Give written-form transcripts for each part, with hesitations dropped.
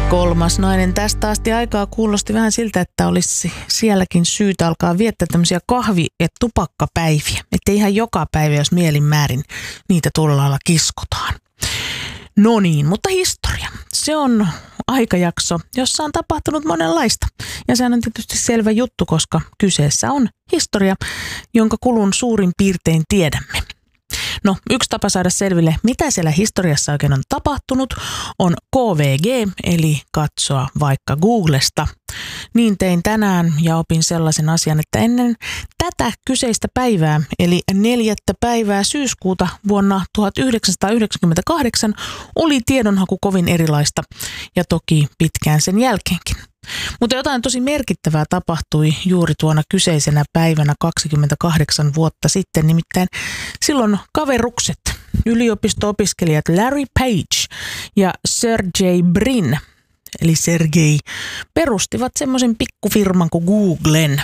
Kolmas nainen tästä asti aikaa kuulosti vähän siltä, että olisi sielläkin syytä alkaa viettää tämmöisiä kahvi- ja tupakkapäiviä. Että ihan joka päivä, jos mielin määrin niitä tuolla lailla kiskotaan. No niin, mutta historia. Se on aikajakso, jossa on tapahtunut monenlaista. Ja sehän on tietysti selvä juttu, koska kyseessä on historia, jonka kulun suurin piirtein tiedämme. No, yksi tapa saada selville, mitä siellä historiassa oikein on tapahtunut, on KVG, eli katsoa vaikka Googlesta. Niin tein tänään ja opin sellaisen asian, että ennen tätä kyseistä päivää, eli 4. päivää syyskuuta vuonna 1998, oli tiedonhaku kovin erilaista ja toki pitkään sen jälkeenkin. Mutta jotain tosi merkittävää tapahtui juuri tuona kyseisenä päivänä 28 vuotta sitten, nimittäin silloin kaverukset, yliopisto-opiskelijat Larry Page ja Sergey Brin, eli Sergey, perustivat semmoisen pikkufirman kuin Googlen.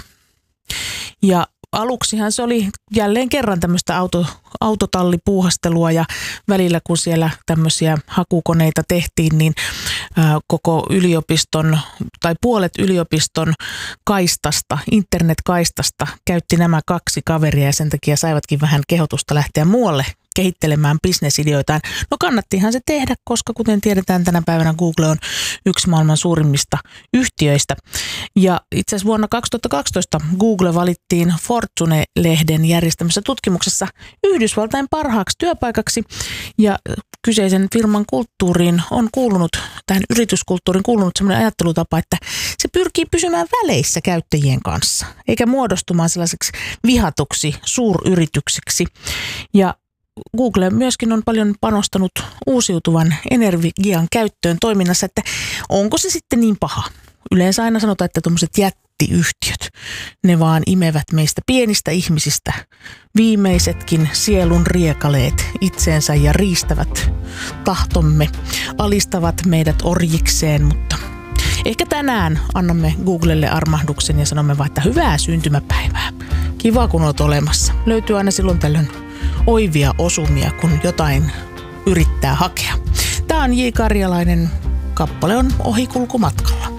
Ja aluksihan se oli jälleen kerran tämmöistä autotallipuuhastelua ja välillä kun siellä tämmöisiä hakukoneita tehtiin, niin koko yliopiston tai puolet yliopiston kaistasta, internetkaistasta käytti nämä kaksi kaveria ja sen takia saivatkin vähän kehotusta lähteä muualle kehittelemään bisnesideoitaan. No kannattihan se tehdä, koska kuten tiedetään tänä päivänä Google on yksi maailman suurimmista yhtiöistä. Ja itse asiassa vuonna 2012 Google valittiin Fortune-lehden järjestämässä tutkimuksessa Yhdysvaltain parhaaksi työpaikaksi ja kyseisen firman kulttuuriin on kuulunut, tähän yrityskulttuuriin kuulunut sellainen ajattelutapa, että se pyrkii pysymään väleissä käyttäjien kanssa, eikä muodostumaan sellaiseksi vihatuksi suuryritykseksi. Ja Google myöskin on paljon panostanut uusiutuvan energian käyttöön toiminnassa, että onko se sitten niin paha? Yleensä aina sanotaan, että tuommoiset jättiyhtiöt, ne vaan imevät meistä pienistä ihmisistä viimeisetkin sielun riekaleet itseensä ja riistävät tahtomme, alistavat meidät orjikseen, mutta ehkä tänään annamme Googlelle armahduksen ja sanomme vaan, että hyvää syntymäpäivää. Kiva, kun olet olemassa. Löytyy aina silloin tällöin oivia osumia, kun jotain yrittää hakea. Tämä on J. Karjalainen. Kappale on Ohikulkumatkalla.